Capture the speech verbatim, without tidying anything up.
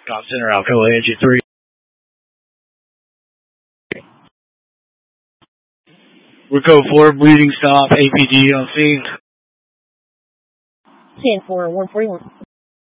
Scott Center, Alcoa Engine three. We're code four, bleeding stop, A P D on scene. ten four one forty-one.